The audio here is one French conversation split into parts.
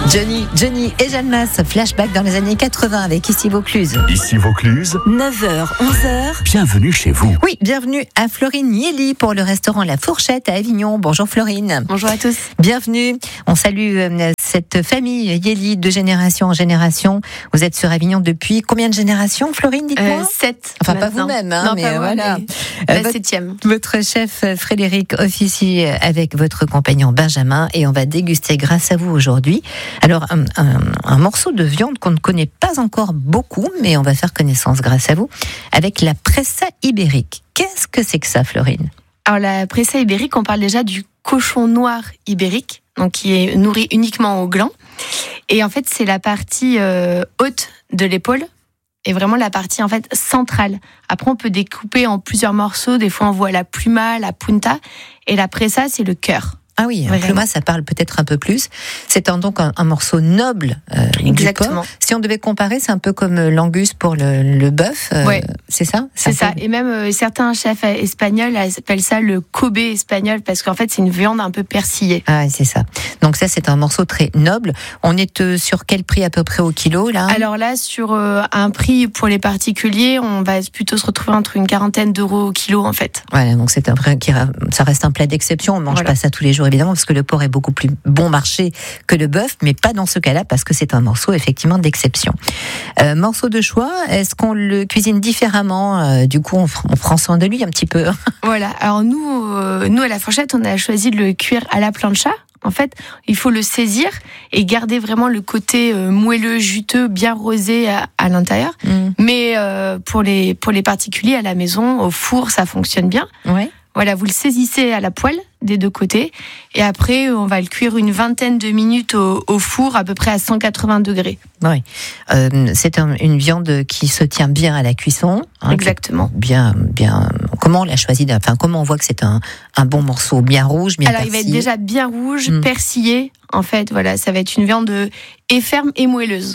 Johnny et Jeanne Masse, flashback dans les années 80 avec Ici Vaucluse. Ici Vaucluse, 9h, 11h. Bienvenue chez vous. Oui, bienvenue à Florine Yelli pour le restaurant La Fourchette à Avignon. Bonjour Florine. Bonjour à tous. Bienvenue. On salue cette famille Yelli de génération en génération. Vous êtes sur Avignon depuis combien de générations, Florine, dites-moi 7. Enfin, pas vous-même, hein, non, mais pas voilà. La 7e. Votre chef Frédéric officie avec votre compagnon Benjamin et on va déguster grâce à vous aujourd'hui. Alors, un morceau de viande qu'on ne connaît pas encore beaucoup, mais on va faire connaissance grâce à vous, avec la pressa ibérique. Qu'est-ce que c'est que ça, Florine ? Alors, la pressa ibérique, on parle déjà du cochon noir ibérique, donc qui est nourri uniquement au gland. Et en fait, c'est la partie haute de l'épaule et vraiment la partie en fait centrale. Après, on peut découper en plusieurs morceaux. Des fois, on voit la pluma, la punta. Et la pressa, c'est le cœur. Ah oui, un pluma, ça parle peut-être un peu plus. C'est donc un morceau noble du porc. Si on devait comparer, c'est un peu comme l'angus pour le bœuf. Ouais. C'est ça ? C'est ça. Et même certains chefs espagnols appellent ça le Kobe espagnol parce qu'en fait, c'est une viande un peu persillée. Ah, c'est ça. Donc ça, c'est un morceau très noble. On est sur quel prix à peu près au kilo, là ? Alors là, sur un prix pour les particuliers, on va plutôt se retrouver entre une quarantaine d'euros au kilo, en fait. Voilà, donc c'est un prix ça reste un plat d'exception. On mange pas ça tous les jours, évidemment, parce que le porc est beaucoup plus bon marché que le bœuf, mais pas dans ce cas-là, parce que c'est un morceau, effectivement, d'exception. Morceau de choix, est-ce qu'on le cuisine différemment ? Du coup, on prend soin de lui un petit peu. Voilà, alors nous, à la fourchette, on a choisi de le cuire à la plancha. En fait, il faut le saisir et garder vraiment le côté moelleux, juteux, bien rosé à l'intérieur. Mais pour les particuliers à la maison, au four, ça fonctionne bien. Ouais. Voilà, vous le saisissez à la poêle des deux côtés et après on va le cuire une vingtaine de minutes au four à peu près à 180 degrés. Oui, c'est une viande qui se tient bien à la cuisson. Hein, exactement. Bien. Comment on l'a choisi ? Enfin, comment on voit que c'est un bon morceau, bien rouge, bien persillé ? Alors, il va être déjà bien rouge, persillé. En fait, voilà, ça va être une viande et ferme et moelleuse.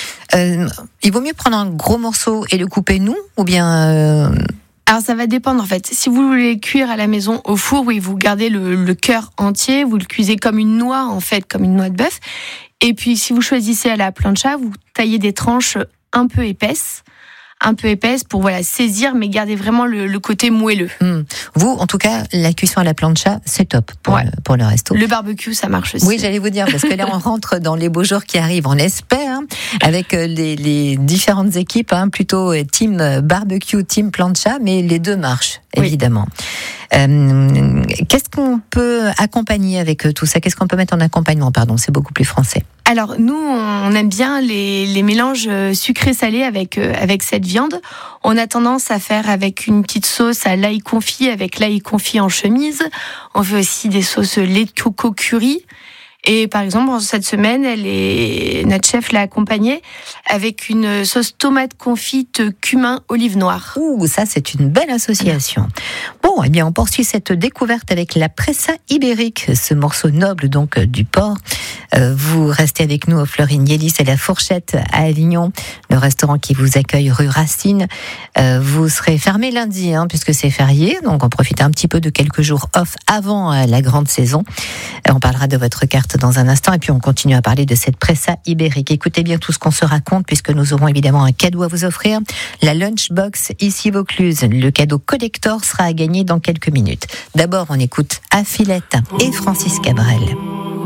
Il vaut mieux prendre un gros morceau et le couper nous, ou bien Alors ça va dépendre en fait. Si vous voulez cuire à la maison au four, oui, vous gardez le cœur entier, vous le cuisez comme une noix en fait, comme une noix de bœuf. Et puis si vous choisissez à la plancha, vous taillez des tranches un peu épaisses pour saisir, mais garder vraiment le côté moelleux. Vous, en tout cas, la cuisson à la plancha, c'est top pour le resto. Le barbecue, ça marche aussi. Oui, j'allais vous dire, parce que là, on rentre dans les beaux jours qui arrivent, on espère, avec les différentes équipes, plutôt team barbecue, team plancha, mais les deux marchent, évidemment. Qu'est-ce qu'on peut accompagner avec tout ça ? Qu'est-ce qu'on peut mettre en accompagnement ? Pardon, c'est beaucoup plus français. Alors nous, on aime bien les mélanges sucrés-salés avec cette viande. On a tendance à faire avec une petite sauce à l'ail confit, avec l'ail confit en chemise. On fait aussi des sauces lait de coco curry. Et par exemple, cette semaine, notre chef l'a accompagnée avec une sauce tomate confite cumin olive noire. Ouh, ça c'est une belle association. Bon, eh bien on poursuit cette découverte avec la pressa ibérique, ce morceau noble donc du porc. Vous restez avec nous au Florine Yelli, c'est la Fourchette à Avignon, le restaurant qui vous accueille rue Racine. Vous serez fermé lundi, puisque c'est férié, donc on profite un petit peu de quelques jours off avant la grande saison. On parlera de votre carte dans un instant et puis on continue à parler de cette pressa ibérique. Écoutez bien tout ce qu'on se raconte puisque nous aurons évidemment un cadeau à vous offrir. La Lunchbox Ici Vaucluse. Le cadeau collector sera à gagner dans quelques minutes. D'abord, on écoute Affilette et Francis Cabrel.